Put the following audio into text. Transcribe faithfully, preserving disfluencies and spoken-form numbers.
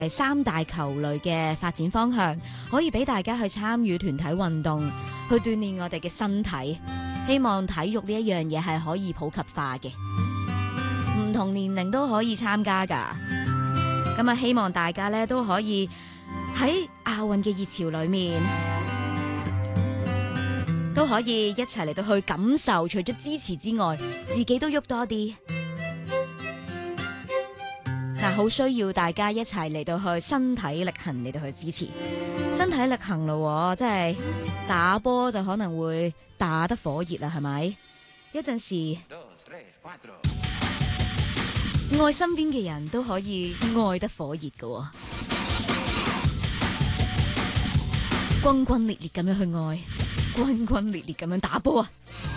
係三大球類嘅發展方向，可以俾大家去參與團體運動，去鍛煉我哋嘅身體。希望體育呢一樣嘢係可以普及化嘅，唔同年齡都可以參加噶。咁啊，希望大家咧都可以喺亞運嘅熱潮裏面，都可以一齊嚟到去感受，除咗支持之外，自己都喐多啲。嗱，好需要大家一齊嚟到去身體力行嚟到去支持，身體力行咯，即係打波就可能會打得火熱啦，係咪？一陣時愛身邊嘅人都可以愛得火熱㗎，轟轟烈烈咁樣去愛，轟轟烈烈咁樣打波啊！